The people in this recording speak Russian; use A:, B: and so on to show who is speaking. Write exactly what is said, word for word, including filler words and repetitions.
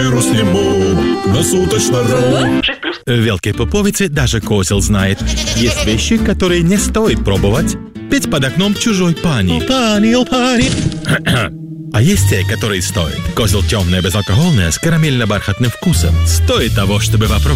A: жиру сниму на суточно.
B: В Велкой Пуповице даже козел знает. Есть вещи, которые не стоит пробовать. Петь под окном чужой пани.
A: Пани, о пани.
B: А есть те, которые стоит. Козел темное, безалкогольное, с карамельно-бархатным вкусом. Стоит того, чтобы попробовать.